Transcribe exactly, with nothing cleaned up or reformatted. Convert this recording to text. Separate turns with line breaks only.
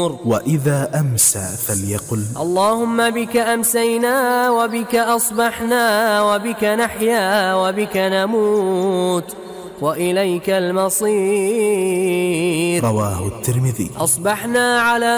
وإذا أمسى فليقل
اللهم بك أمسينا وبك أصبحنا وبك نحيا وبك نموت وإليك المصير.
رواه الترمذي.
أصبحنا على